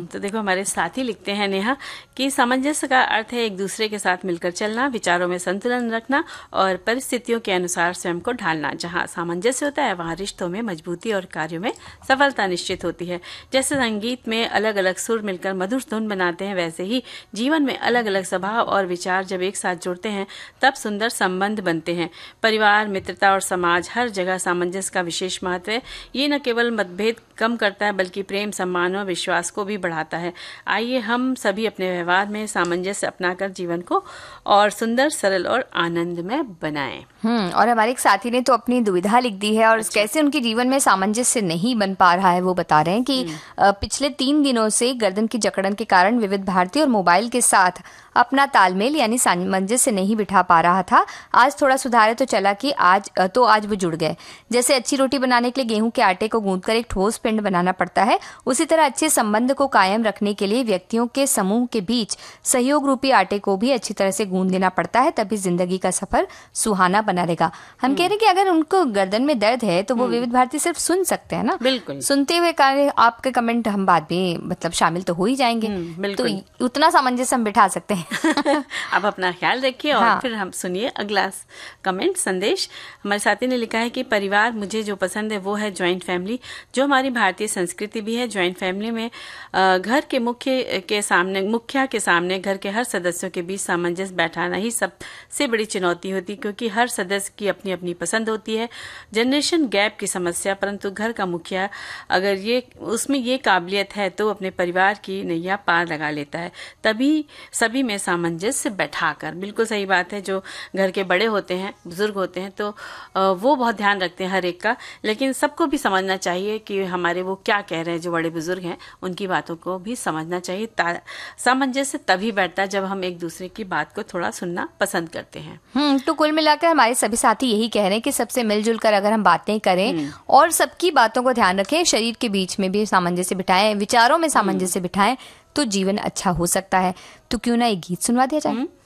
तो देखो हमारे साथी लिखते हैं नेहा कि सामंजस्य का अर्थ है एक दूसरे के साथ मिलकर चलना, विचारों में संतुलन रखना और परिस्थितियों के अनुसार स्वयं को ढालना। जहाँ सामंजस्य होता है वहाँ रिश्तों में मजबूती और कार्यों में सफलता निश्चित होती है। जैसे संगीत में अलग अलग सुर मिलकर मधुर धुन बनाते हैं, वैसे ही जीवन में अलग अलग स्वभाव और विचार जब एक साथ जुड़ते हैं तब सुंदर संबंध बनते हैं। परिवार, मित्रता और समाज, हर जगह सामंजस्य का विशेष महत्व है। ये न केवल मतभेद कम करता है बल्कि प्रेम, सम्मान और विश्वास को भी बढ़ाता है। आइए हम सभी अपने व्यवहार में सामंजस्य अपनाकर जीवन को और सुंदर, सरल और आनंदमय बनाएं। और हमारे एक साथी ने तो अपनी दुविधा लिख दी है और कैसे उनके जीवन में सामंजस्य नहीं बन पा रहा है। वो बता रहे हैं कि पिछले 3 दिनों से गर्दन की जकड़न के कारण विविध भारती और मोबाइल के साथ अपना तालमेल यानी सामंजस्य नहीं बिठा पा रहा था। आज थोड़ा सुधार है तो चला कि आज वो जुड़ गए। जैसे अच्छी रोटी बनाने के लिए गेहूं के आटे को गूंथकर एक ठोस पिंड बनाना पड़ता है, उसी तरह अच्छे संबंध को कायम रखने के लिए व्यक्तियों के समूह के बीच सहयोग रूपी आटे को भी अच्छी तरह से गूंथ देना पड़ता है, तभी जिंदगी का सफर सुहाना बना रहेगा। हम कह रहे हैं कि अगर उनको गर्दन में दर्द है तो वो विविध भारती सिर्फ सुन सकते हैं ना। बिल्कुल। सुनते हुए आपके कमेंट हम बाद में मतलब शामिल तो हो ही जाएंगे, तो उतना सामंजस्य हम बिठा सकते हैं। आप अपना ख्याल रखिए और फिर हम सुनिए अगला कमेंट संदेश। हमारे साथी ने लिखा है कि परिवार मुझे जो पसंद है वो है ज्वाइंट फैमिली, जो हमारी भारतीय संस्कृति भी है। ज्वाइंट फैमिली में घर के मुखिया के सामने घर के हर सदस्यों के बीच सामंजस्य बैठाना ही सबसे बड़ी चुनौती होती है, क्योंकि हर सदस्य की अपनी अपनी पसंद होती है। जनरेशन गैप की समस्या, परंतु घर का मुखिया अगर उसमें ये काबिलियत है तो अपने परिवार की नैया पार लगा लेता है। तभी सभी में सामंजस्य बैठाकर, बिल्कुल सही बात है, जो घर के बड़े होते हैं, बुजुर्ग होते हैं, तो वो बहुत ध्यान रखते हैं हर एक का, लेकिन सबको भी समझना चाहिए कि हमारे वो क्या कह रहे हैं। जो बड़े बुजुर्ग हैं उनकी बातों को भी समझना चाहिए। सामंजस्य तभी बैठता है जब हम एक दूसरे की बात को थोड़ा सुनना पसंद करते हैं। तो कुल मिलाकर हमारे सभी साथी यही कह रहे हैं कि सबसे मिलजुल कर अगर हम बातें करें और सबकी बातों को ध्यान रखें, शरीर के बीच में भी सामंजस्य बिठाएं, विचारों में सामंजस्य बिठाएं, तो जीवन अच्छा हो सकता है। तो क्यों ना एक गीत सुनवा दिया जाए।